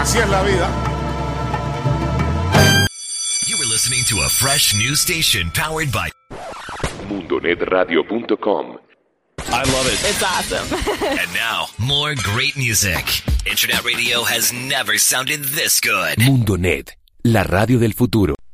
Así es la vida. You were listening to a fresh new station powered by mundonetradio.com. I love it. It's awesome. And now, more great music. Internet radio has never sounded this good. Mundonet, la radio del futuro.